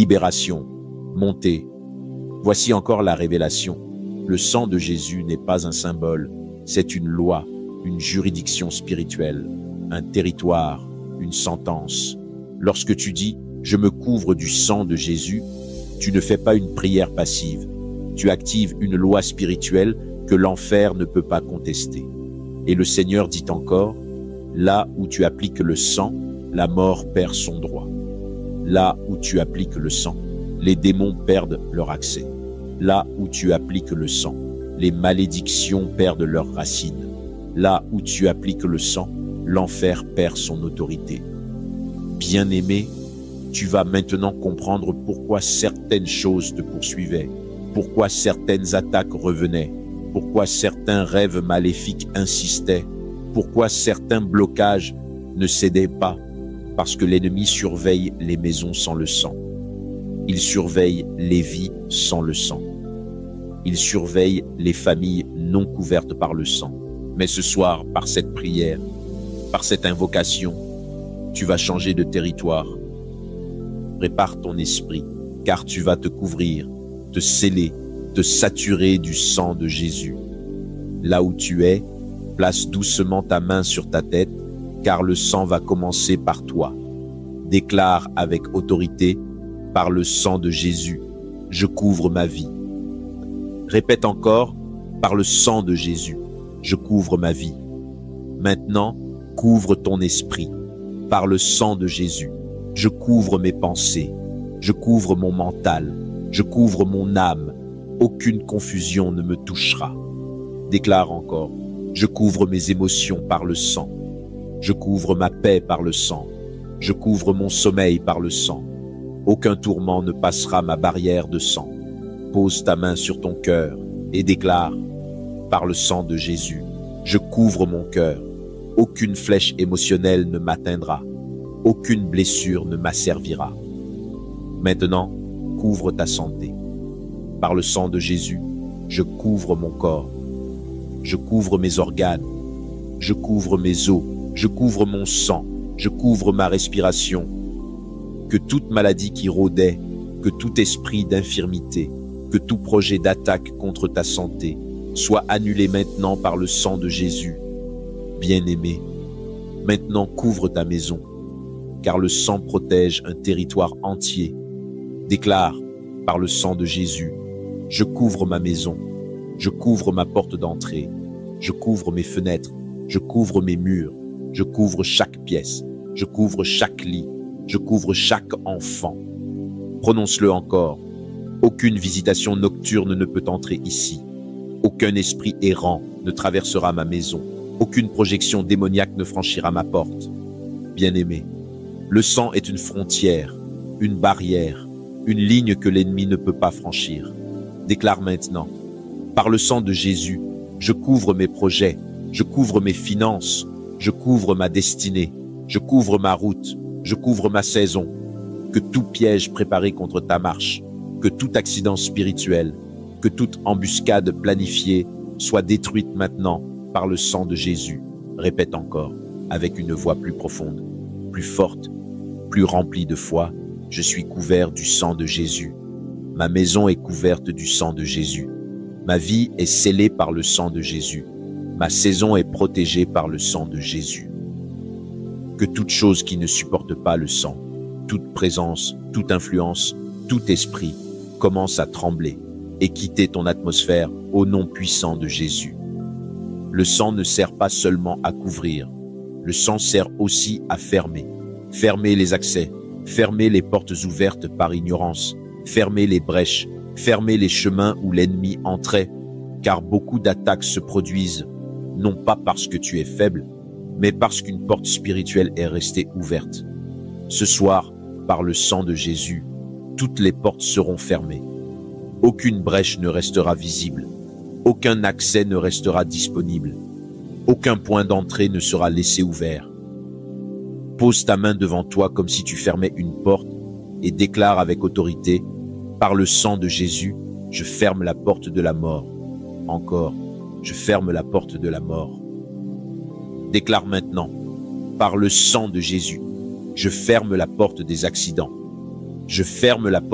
libération, montée. Voici encore la révélation. Le sang de Jésus n'est pas un symbole, c'est une loi, une juridiction spirituelle, un territoire, une sentence. Lorsque tu dis « je me couvre du sang de Jésus », tu ne fais pas une prière passive. Tu actives une loi spirituelle que l'enfer ne peut pas contester. Et le Seigneur dit encore, là où tu appliques le sang, la mort perd son droit. Là où tu appliques le sang, les démons perdent leur accès. Là où tu appliques le sang, les malédictions perdent leurs racines. Là où tu appliques le sang, l'enfer perd son autorité. Bien-aimé, tu vas maintenant comprendre pourquoi certaines choses te poursuivaient, pourquoi certaines attaques revenaient, pourquoi certains rêves maléfiques insistaient, pourquoi certains blocages ne cédaient pas, parce que l'ennemi surveille les maisons sans le sang. Il surveille les vies sans le sang. Il surveille les familles non couvertes par le sang. Mais ce soir, par cette prière, par cette invocation, tu vas changer de territoire. Prépare ton esprit, car tu vas te couvrir, te sceller, te saturer du sang de Jésus. Là où tu es, place doucement ta main sur ta tête, car le sang va commencer par toi. Déclare avec autorité, par le sang de Jésus, je couvre ma vie. Répète encore, par le sang de Jésus, je couvre ma vie. Maintenant, couvre ton esprit. Par le sang de Jésus, je couvre mes pensées, je couvre mon mental, je couvre mon âme. Aucune confusion ne me touchera. Déclare encore, je couvre mes émotions par le sang. Je couvre ma paix par le sang. Je couvre mon sommeil par le sang. Aucun tourment ne passera ma barrière de sang. Pose ta main sur ton cœur et déclare, par le sang de Jésus, je couvre mon cœur. Aucune flèche émotionnelle ne m'atteindra. Aucune blessure ne m'asservira. Maintenant, couvre ta santé. Par le sang de Jésus, je couvre mon corps. Je couvre mes organes. Je couvre mes os. Je couvre mon sang. Je couvre ma respiration. Que toute maladie qui rôdait, que tout esprit d'infirmité, que tout projet d'attaque contre ta santé soit annulé maintenant par le sang de Jésus. Bien-aimé, maintenant couvre ta maison, car le sang protège un territoire entier. Déclare, par le sang de Jésus, je couvre ma maison, je couvre ma porte d'entrée, je couvre mes fenêtres, je couvre mes murs, je couvre chaque pièce, je couvre chaque lit, je couvre chaque enfant. Prononce-le encore. Aucune visitation nocturne ne peut entrer ici. Aucun esprit errant ne traversera ma maison. Aucune projection démoniaque ne franchira ma porte. Bien-aimé, le sang est une frontière, une barrière, une ligne que l'ennemi ne peut pas franchir. Déclare maintenant, par le sang de Jésus, je couvre mes projets, je couvre mes finances, je couvre ma destinée, je couvre ma route, je couvre ma saison. Que tout piège préparé contre ta marche, que tout accident spirituel, que toute embuscade planifiée soit détruite maintenant par le sang de Jésus. Répète encore, avec une voix plus profonde, plus forte, plus remplie de foi, je suis couvert du sang de Jésus. Ma maison est couverte du sang de Jésus. Ma vie est scellée par le sang de Jésus. Ma saison est protégée par le sang de Jésus. Que toute chose qui ne supporte pas le sang, toute présence, toute influence, tout esprit commence à trembler et quitter ton atmosphère au nom puissant de Jésus. Le sang ne sert pas seulement à couvrir, le sang sert aussi à fermer. Fermer les accès, fermer les portes ouvertes par ignorance, fermer les brèches, fermer les chemins où l'ennemi entrait, car beaucoup d'attaques se produisent, non pas parce que tu es faible, mais parce qu'une porte spirituelle est restée ouverte. Ce soir, par le sang de Jésus, toutes les portes seront fermées. Aucune brèche ne restera visible. Aucun accès ne restera disponible. Aucun point d'entrée ne sera laissé ouvert. Pose ta main devant toi comme si tu fermais une porte et déclare avec autorité, par le sang de Jésus, je ferme la porte de la mort. Encore, je ferme la porte de la mort. Déclare maintenant, par le sang de Jésus, je ferme la porte des accidents. Je ferme la porte